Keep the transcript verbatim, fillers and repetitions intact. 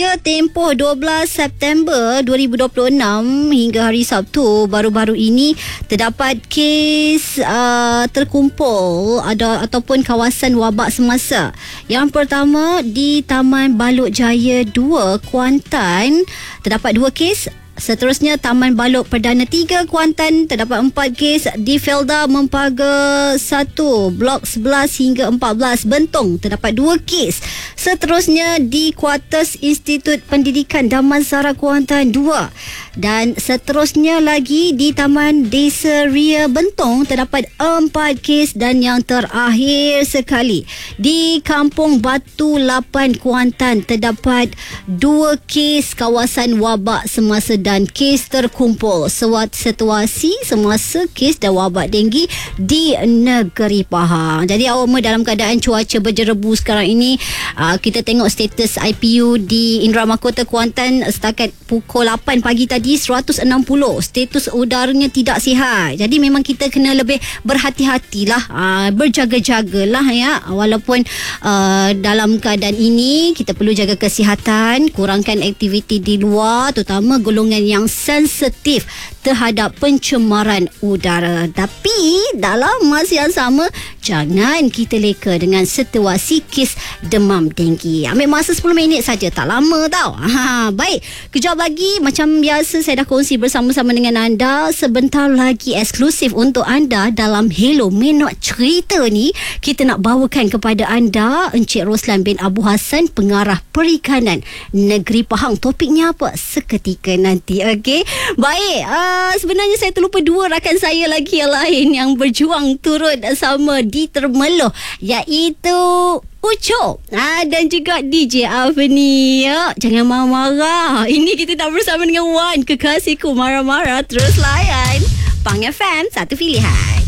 Ya, tempoh dua belas September dua ribu dua puluh enam hingga hari Sabtu baru-baru ini terdapat kes uh, terkumpul ada ataupun kawasan wabak semasa. Yang pertama di Taman Balok Jaya dua, Kuantan, terdapat dua kes. Seterusnya Taman Balok Perdana tiga, Kuantan, terdapat empat kes. Di Felda Mempaga satu, Blok sebelas hingga empat belas, Bentong, terdapat dua kes. Seterusnya di Kuartus Institut Pendidikan Damansara Kuantan dua. Dan seterusnya lagi di Taman Desa Ria Bentong terdapat empat kes. Dan yang terakhir sekali di Kampung Batu lapan, Kuantan, terdapat dua kes kawasan wabak semasa dan kes terkumpul sewaktu situasi semasa kes dan wabak denggi di negeri Pahang. Jadi awak dalam keadaan cuaca berjerebu sekarang ini, uh, kita tengok status I P U di Indra Mahkota Kuantan setakat pukul lapan pagi tadi seratus enam puluh. Status udaranya tidak sihat. Jadi memang kita kena lebih berhati-hatilah, uh, berjaga-jagalah ya. Walaupun uh, dalam keadaan ini kita perlu jaga kesihatan, kurangkan aktiviti di luar, terutama golongan yang sensitif terhadap pencemaran udara. Tapi dalam masa yang sama, jangan kita leka dengan situasi kes demam denggi. Ambil masa sepuluh minit saja, tak lama tau. Ha, baik, kejap lagi macam biasa saya dah kongsi bersama-sama dengan anda. Sebentar lagi eksklusif untuk anda dalam Hello Minot Cerita ni, kita nak bawakan kepada anda Encik Roslan bin Abu Hassan, Pengarah Perikanan Negeri Pahang. Topiknya apa? Seketika nanti. Okey. Baik, uh, sebenarnya saya terlupa dua rakan saya lagi yang lain yang berjuang turut sama di Termeloh, iaitu Ucok ah, dan juga D J Avni. Ya, jangan marah-marah. Ini kita dah bersama dengan Wan, kekasihku marah-marah. Terus layan Pang F M, satu pilihan.